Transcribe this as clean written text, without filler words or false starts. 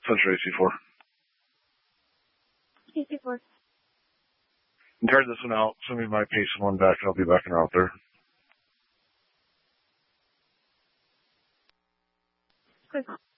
Central AC4. AC4. Guard this one out. Send me my pace one back, and I'll be back en route there. Good.